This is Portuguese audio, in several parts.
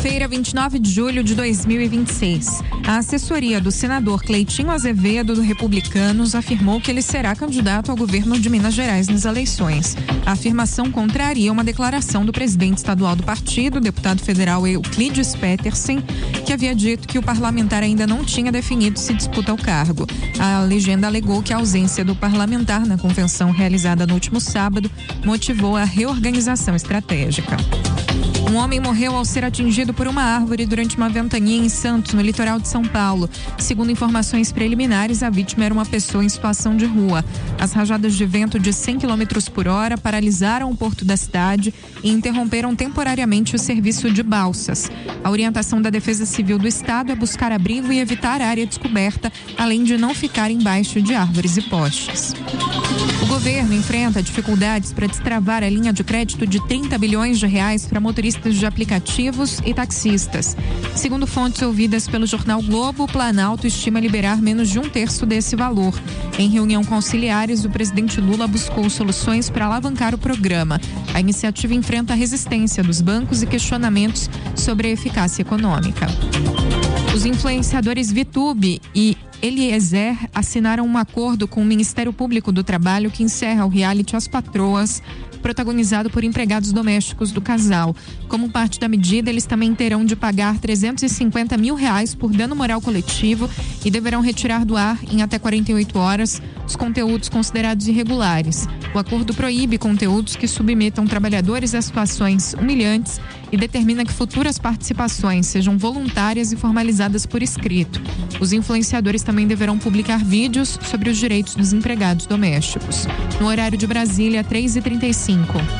Quarta-feira, 29 de julho de 2026. A assessoria do senador Cleitinho Azevedo, do Republicanos, afirmou que ele será candidato ao governo de Minas Gerais nas eleições. A afirmação contraria uma declaração do presidente estadual do partido, deputado federal Euclides Petersen, que havia dito que o parlamentar ainda não tinha definido se disputa o cargo. A legenda alegou que a ausência do parlamentar na convenção realizada no último sábado motivou a reorganização estratégica. Um homem morreu ao ser atingido por uma árvore durante uma ventania em Santos, no litoral de São Paulo. Segundo informações preliminares, a vítima era uma pessoa em situação de rua. As rajadas de vento de 100 km por hora paralisaram o porto da cidade e interromperam temporariamente o serviço de balsas. A orientação da Defesa Civil do Estado é buscar abrigo e evitar área descoberta, além de não ficar embaixo de árvores e postes. O governo enfrenta dificuldades para destravar a linha de crédito de 30 bilhões de reais para motoristas de aplicativos e taxistas. Segundo fontes ouvidas pelo jornal Globo, o Planalto estima liberar menos de 1/3 desse valor. Em reunião com auxiliares, o presidente Lula buscou soluções para alavancar o programa. A iniciativa enfrenta a resistência dos bancos e questionamentos sobre a eficácia econômica. Os influenciadores VTube e Eliezer assinaram um acordo com o Ministério Público do Trabalho que encerra o reality As Patroas, protagonizado por empregados domésticos do casal. Como parte da medida, eles também terão de pagar R$350 mil por dano moral coletivo e deverão retirar do ar em até 48 horas os conteúdos considerados irregulares. O acordo proíbe conteúdos que submetam trabalhadores a situações humilhantes e determina que futuras participações sejam voluntárias e formalizadas por escrito. Os influenciadores também deverão publicar vídeos sobre os direitos dos empregados domésticos. No horário de Brasília, 3h35.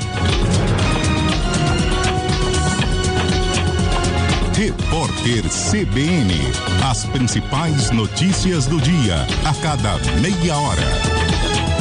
Repórter CBN. As principais notícias do dia, a cada meia hora.